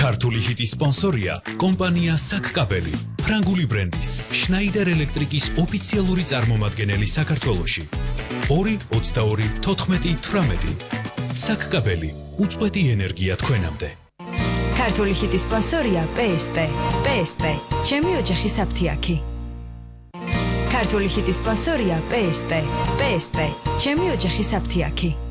ქართული ჰიტის სპონსორია კომპანია საკკაბელი, ფრანგული ბრენდის შნაიდერ ელექტრიკის ოფიციალური წარმომადგენელი საქართველოში. 2-22-14-18 საკკაბელი, უწყვეტი ენერგია თქვენამდე. ქართული ჰიტის სპონსორია PSP. PSP, ჩემი ოჯახის აფთიაქი. ქართული ჰიტის სპონსორია PSP. PSP, ჩემი ოჯახის აფთიაქი.